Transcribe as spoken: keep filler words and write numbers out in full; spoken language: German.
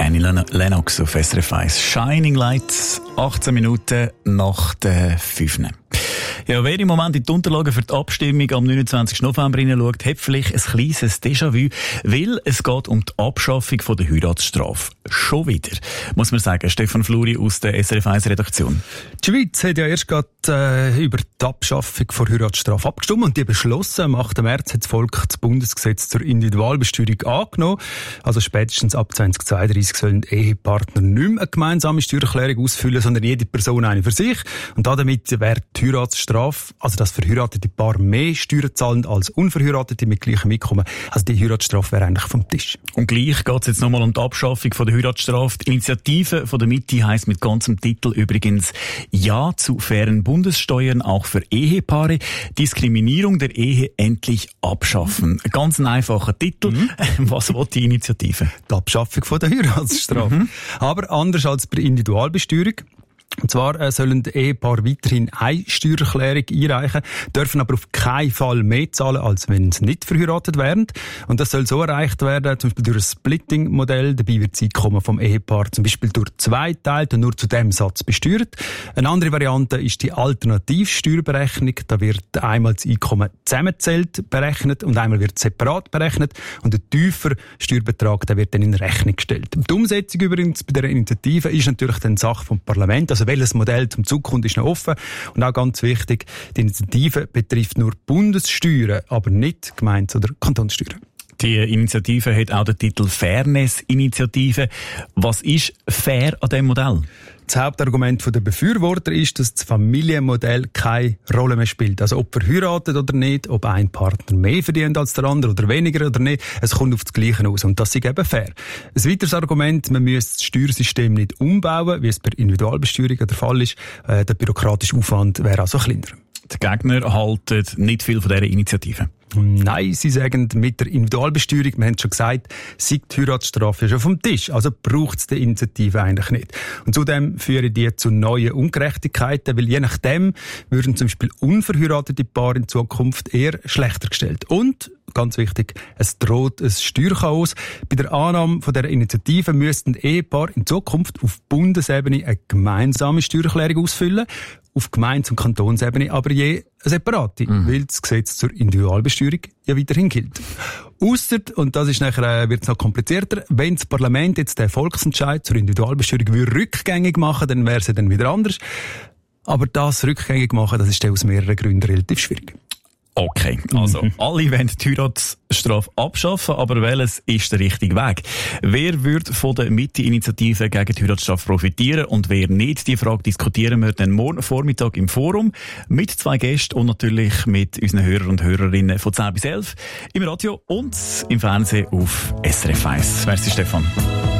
Annie Lennox auf S R F eins. Shining Lights, achtzehn Minuten nach der fünf. Ja, wer im Moment in die Unterlagen für die Abstimmung am neunundzwanzigsten November hineinschaut, hat vielleicht ein kleines Déjà-vu, weil es geht um die Abschaffung von der Heiratsstrafe. Schon wieder, muss man sagen. Stefan Fluri aus der S R F eins Redaktion. Die Schweiz hat ja erst gerade äh, über die Abschaffung der Heiratsstrafe abgestimmt und die beschlossen. Am achten März hat das Volk das Bundesgesetz zur Individualbesteuerung angenommen. Also spätestens ab zweitausendzweiunddreißig sollen Ehepartner nicht mehr eine gemeinsame Steuererklärung ausfüllen, sondern jede Person eine für sich. Und damit wäre die Heiratsstrafe, also das verheiratete Paar mehr Steuern zahlen als Unverheiratete mit gleichem Einkommen. Also die Heiratsstrafe wäre eigentlich vom Tisch. Und gleich geht es jetzt nochmal um die Abschaffung von der Heiratsstrafe. Die Initiative von der Mitte heisst mit ganzem Titel übrigens Ja zu fairen Bundessteuern auch für Ehepaare. Diskriminierung der Ehe endlich abschaffen. Ein ganz einfacher Titel. Mhm. Was will die Initiative? Die Abschaffung von der Heiratsstrafe. Mhm. Aber anders als bei der Individualbesteuerung. Und zwar äh, sollen die Ehepaare weiterhin eine Steuererklärung einreichen, dürfen aber auf keinen Fall mehr zahlen, als wenn sie nicht verheiratet wären. Und das soll so erreicht werden, zum Beispiel durch ein Splitting-Modell. Dabei wird das Einkommen vom Ehepaar zum Beispiel durch zwei geteilt und nur zu dem Satz besteuert. Eine andere Variante ist die Alternativsteuerberechnung. Da wird einmal das Einkommen zusammengezählt berechnet und einmal wird separat berechnet. Und der tiefer Steuerbetrag, der wird dann in Rechnung gestellt. Die Umsetzung übrigens bei der Initiative ist natürlich dann Sache vom Parlament. Also welches Modell zum Zug kommt, ist noch offen. Und auch ganz wichtig, die Initiative betrifft nur Bundessteuern, aber nicht Gemeindes- oder Kantonssteuern. Die Initiative hat auch den Titel Fairness-Initiative. Was ist fair an diesem Modell? Das Hauptargument der Befürworter ist, dass das Familienmodell keine Rolle mehr spielt. Also ob verheiratet oder nicht, ob ein Partner mehr verdient als der andere oder weniger oder nicht, es kommt auf das Gleiche aus. Und das ist eben fair. Ein weiteres Argument, man müsste das Steuersystem nicht umbauen, wie es bei Individualbesteuerung der Fall ist. Der bürokratische Aufwand wäre also kleiner. Die Gegner halten nicht viel von dieser Initiative. Nein, sie sagen, mit der Individualbesteuerung, wir haben es schon gesagt, sei die Heiratsstrafe schon vom Tisch. Also braucht es die Initiative eigentlich nicht. Und zudem führen die zu neuen Ungerechtigkeiten, weil je nachdem würden zum Beispiel unverheiratete Paare in Zukunft eher schlechter gestellt. Und ganz wichtig, es droht ein Steuerchaos. Bei der Annahme von dieser Initiative müssten Ehepaare in Zukunft auf Bundesebene eine gemeinsame Steuererklärung ausfüllen, auf Gemeindes- und Kantonsebene aber je eine separate, mhm. weil das Gesetz zur Individualbesteuerung ja weiterhin gilt. Ausser, und das ist nachher, wird es noch komplizierter, wenn das Parlament jetzt den Volksentscheid zur Individualbesteuerung will rückgängig machen, dann wäre es dann wieder anders. Aber das rückgängig machen, das ist dann aus mehreren Gründen relativ schwierig. Okay, also mhm. alle wollen die Heiratsstrafe abschaffen, aber welches ist der richtige Weg? Wer würde von der Mitte-Initiative gegen die Heiratsstrafe profitieren und wer nicht? Die Frage diskutieren wir dann morgen Vormittag im Forum mit zwei Gästen und natürlich mit unseren Hörern und Hörerinnen von zehn bis elf im Radio und im Fernsehen auf S R F eins. Merci Stefan.